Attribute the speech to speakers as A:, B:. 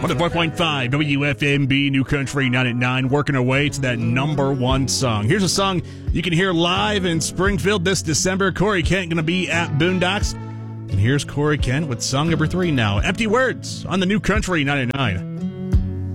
A: 104.5 WFMB New Country 9 at 9, working our way to that number one song. Here's a song you can hear live in Springfield this December. Corey Kent going to be at Boondocks. And here's Corey Kent with song number 3 now. Empty Words on the New Country 9 at 9.